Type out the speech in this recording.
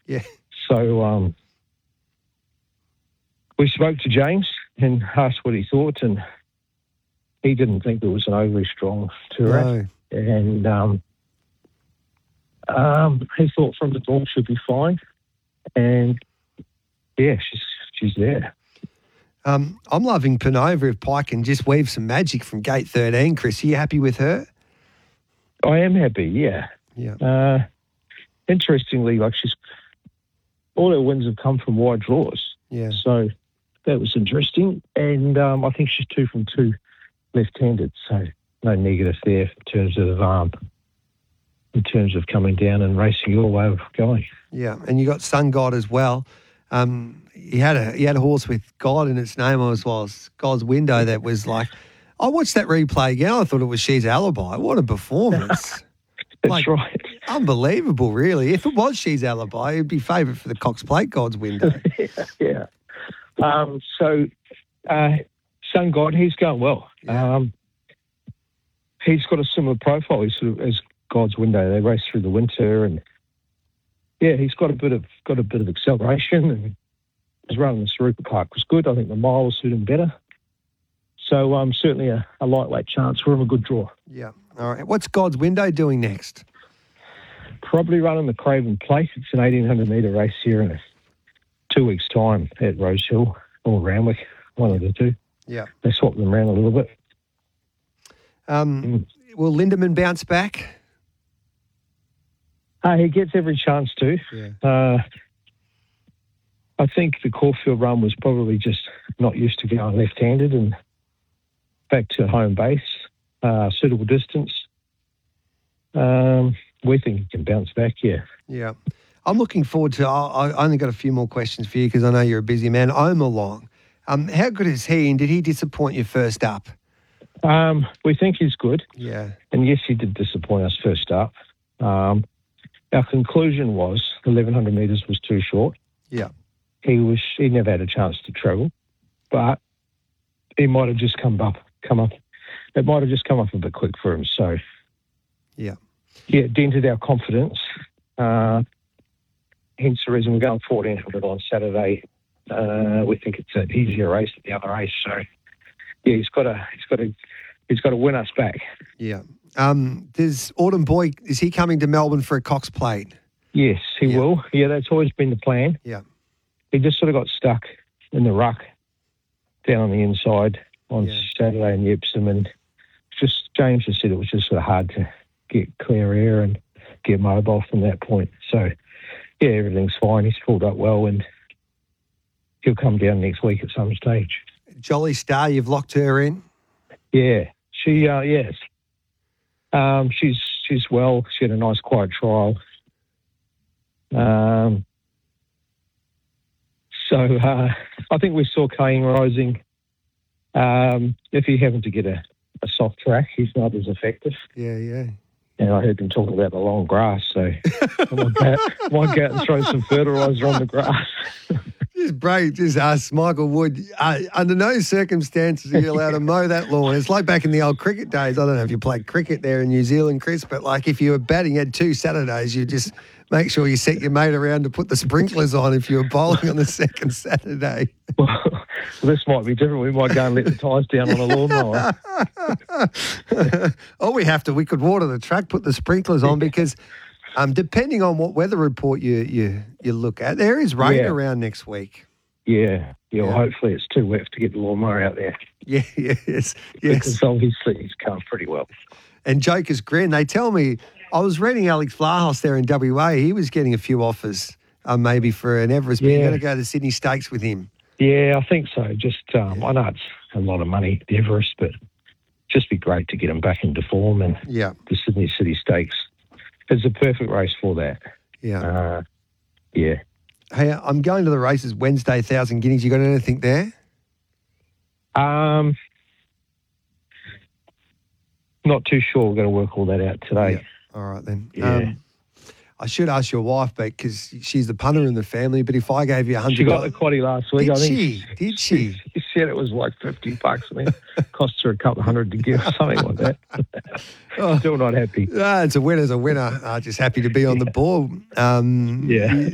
Yeah. So we spoke to James and asked what he thought, and he didn't think it was an overly strong Toorak. No. And he thought from the door should be fine. And, yeah, she's there. I'm loving Panova if Pike can just weave some magic from gate 13. Chris, are you happy with her? I am happy, yeah. Yeah. Interestingly, all her wins have come from wide draws. Yeah. So that was interesting. And I think she's 2 from 2 left-handed, so no negative there in terms of coming down and racing your way of going. Yeah, and you got Sun God as well. He had a horse with God in its name as well as God's Window that was like, I watched that replay again. I thought it was She's Alibi. What a performance. That's right. Unbelievable, really. If it was She's Alibi, it'd be favourite for the Cox Plate God's Window. Yeah. So Sun God, he's going well. Yeah. He's got a similar profile. He's sort of as God's Window. They race through the winter, and yeah, he's got a bit of acceleration, and his run in the Sarupa Park was good. I think the mile will suit him better. So certainly a lightweight chance for him, a good draw. Yeah. All right. What's God's Window doing next? Probably running the Craven Plate. It's an 1,800-metre race here in 2 weeks' time at Rosehill or Randwick, one of the two. Yeah. They swap them around a little bit. Will Lindemann bounce back? He gets every chance to. Yeah. I think the Caulfield run was probably just not used to going left-handed and back to home base, suitable distance. We think he can bounce back, yeah. Yeah. I'm looking forward to, I only got a few more questions for you because I know you're a busy man. Omalong. How good is he, and did he disappoint you first up? We think he's good. Yeah. And yes, he did disappoint us first up. Our conclusion was 1,100 metres was too short. Yeah. He never had a chance to travel, but he might have just come up. It might have just come up a bit quick for him. So, yeah, it dented our confidence. Hence the reason we're going 1,400 on Saturday. We think it's an easier race than the other race. So, yeah, he's got to win us back. Yeah. There's Autumn Boy. Is he coming to Melbourne for a Cox Plate? Yes, he will. Yeah, that's always been the plan. Yeah. He just sort of got stuck in the ruck down on the inside on Saturday in Epsom, and just James just said it was just sort of hard to get clear air and get mobile from that point. So, yeah, everything's fine. He's pulled up well, and he'll come down next week at some stage. Jolly Star, you've locked her in? Yeah, yes. She's well. She had a nice quiet trial. So I think we saw Kane rising. If he happened to get a soft track, he's not as effective. Yeah. And I heard them talking about the long grass, so I might go out and throw some fertiliser on the grass. Just ask Michael Wood. Under no circumstances are you allowed to mow that lawn. It's like back in the old cricket days. I don't know if you played cricket there in New Zealand, Chris, but like if you were batting, you had 2 Saturdays, you just make sure you set your mate around to put the sprinklers on if you were bowling on the second Saturday. Well, this might be different. We might go and let the tyres down on a lawnmower. We could water the track, put the sprinklers on because depending on what weather report you look at, there is rain around next week. Yeah. Well, hopefully it's too wet to get the lawnmower out there. Yes. Because obviously he's come pretty well. And Joker's Grin, they tell me, I was reading Alex Vlahos there in WA, he was getting a few offers maybe for an Everest, but you're going to go to the Sydney Stakes with him. Yeah, I think so. Just, I know it's a lot of money, the Everest, but just be great to get him back into form, and the Sydney City Stakes is a perfect race for that. Yeah. Yeah. Hey, I'm going to the races Wednesday, 1,000 guineas. You got anything there? Not too sure. We're going to work all that out today. Yeah. All right, then. Yeah. I should ask your wife, but because she's the punter in the family, but if I gave you $100... She got the quaddie last week, Did I think. Did she? She said it was like $50. I mean, it costs her a couple of $100 to give, something like that. Still not happy. It's a winner's a winner. Just happy to be on the board.